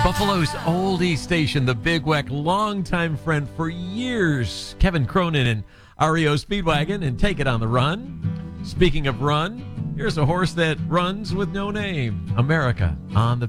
Buffalo's oldie station, the Big Weck, longtime friend for years. Kevin Cronin and REO Speedwagon and Take It on the Run. Speaking of run, here's a horse that runs with no name. America on the